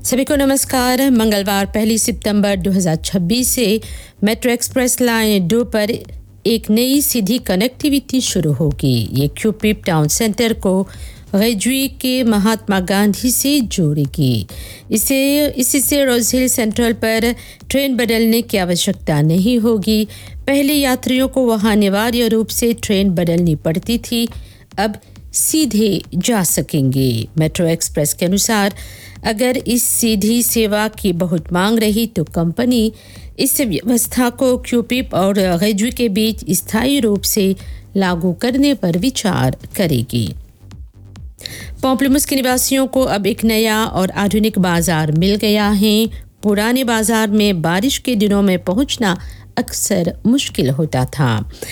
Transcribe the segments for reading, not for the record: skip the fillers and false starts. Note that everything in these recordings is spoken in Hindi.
सभी को नमस्कार। मंगलवार 1 सितंबर 2026 से मेट्रो एक्सप्रेस लाइन 2 पर एक नई सीधी कनेक्टिविटी शुरू होगी। ये क्यूपिप टाउन सेंटर को रेजुई के महात्मा गांधी से जोड़ेगी। इससे रोज हिल सेंट्रल पर ट्रेन बदलने की आवश्यकता नहीं होगी। पहले यात्रियों को वहां अनिवार्य रूप से ट्रेन बदलनी पड़ती थी, अब सीधे जा सकेंगे। मेट्रो एक्सप्रेस के अनुसार अगर इस सीधी सेवा की बहुत मांग रही तो कंपनी इस व्यवस्था को क्यूपिप और रेजुई के बीच स्थायी रूप से लागू करने पर विचार करेगी। पॉम्पलमुस के निवासियों को अब एक नया और आधुनिक बाजार मिल गया है। पुराने बाजार में बारिश के दिनों में पहुंचना अक्सर मुश्किल होता था।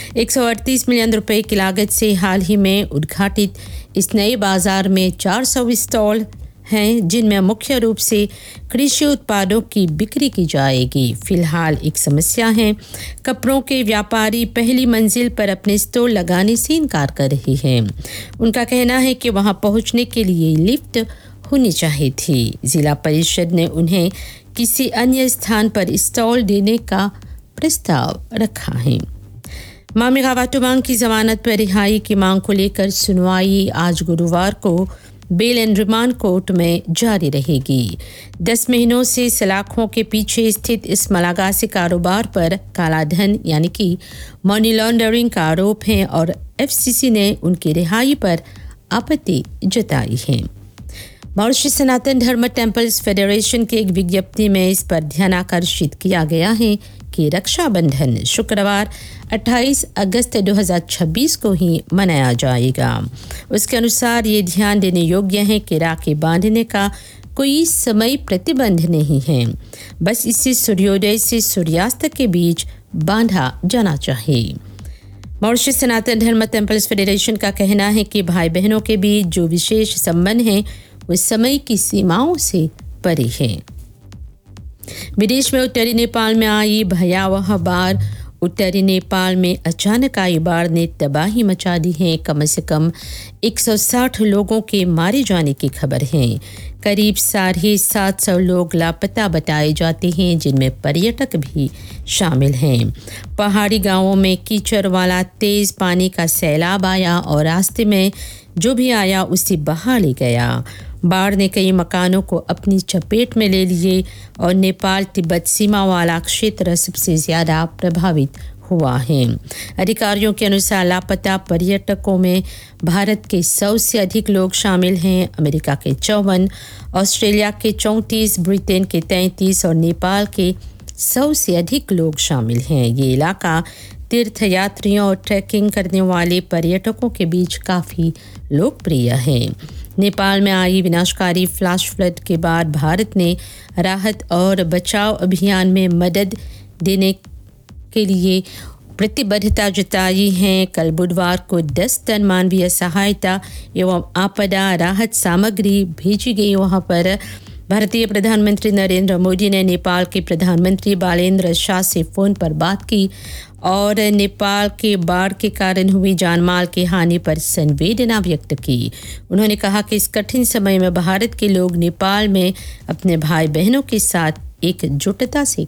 138 मिलियन रुपए की लागत से हाल ही में उद्घाटित इस नए बाजार में 400 स्टॉल हैं, जिनमें मुख्य रूप से कृषि उत्पादों की बिक्री की जाएगी। फिलहाल एक समस्या है, कपड़ों के व्यापारी पहली मंजिल पर अपने स्टॉल लगाने से इनकार कर रहे हैं। उनका कहना है कि वहां पहुंचने के लिए लिफ्ट होनी चाहिए थी। जिला परिषद ने उन्हें किसी अन्य स्थान पर स्टॉल देने का प्रस्ताव रखा है। मामी गावाटुमांग की जमानत पर रिहाई की मांग को लेकर सुनवाई आज गुरुवार को बेल एंड रिमांड कोर्ट में जारी रहेगी। 10 महीनों से सलाखों के पीछे स्थित इस मलागासी कारोबार पर काला धन यानी कि मनी लॉन्ड्रिंग का आरोप है और एफसीसी ने उनकी रिहाई पर आपत्ति जताई है। मॉरिशस सनातन धर्म टेम्पल्स फेडरेशन की एक विज्ञप्ति में इस पर ध्यान आकर्षित किया गया है कि रक्षाबंधन शुक्रवार 28 अगस्त 2026 को ही मनाया जाएगा। उसके अनुसार ये ध्यान देने योग्य है कि राखी बांधने का कोई समय प्रतिबंध नहीं है, बस इसे सूर्योदय से सूर्यास्त के बीच बांधा जाना चाहिए। मॉरिशस सनातन धर्म टेम्पल्स फेडरेशन का कहना है कि भाई बहनों के बीच जो विशेष संबंध हैं वो समय की सीमाओं से परे हैं। विदेश में उत्तरी नेपाल में आई भयावह बाढ़। उत्तरी नेपाल में अचानक आई बाढ़ ने तबाही मचा दी है। कम से कम 160 लोगों के मारे जाने की खबर है। करीब 750 लोग लापता बताए जाते हैं, जिनमें पर्यटक भी शामिल हैं। पहाड़ी गांवों में कीचड़ वाला तेज पानी का सैलाब आया और रास्ते में जो भी आया उसे बहा ले गया। बाढ़ ने कई मकानों को अपनी चपेट में ले लिए और नेपाल तिब्बत सीमा वाला क्षेत्र सबसे ज़्यादा प्रभावित हुआ है। अधिकारियों के अनुसार लापता पर्यटकों में भारत के 100 से अधिक लोग शामिल हैं। अमेरिका के 54, ऑस्ट्रेलिया के 34, ब्रिटेन के 33 और नेपाल के 100 से अधिक लोग शामिल हैं। ये इलाका तीर्थयात्रियों और ट्रैकिंग करने वाले पर्यटकों के बीच काफ़ी लोकप्रिय है। नेपाल में आई विनाशकारी फ्लैश फ्लड के बाद भारत ने राहत और बचाव अभियान में मदद देने के लिए प्रतिबद्धता जताई है। कल बुधवार को 10 टन मानवीय सहायता एवं आपदा राहत सामग्री भेजी गई। वहां पर भारतीय प्रधानमंत्री नरेंद्र मोदी ने नेपाल के प्रधानमंत्री बालेंद्र शाह से फ़ोन पर बात की और नेपाल के बाढ़ के कारण हुई जानमाल की हानि पर संवेदना व्यक्त की। उन्होंने कहा कि इस कठिन समय में भारत के लोग नेपाल में अपने भाई बहनों के साथ एकजुटता से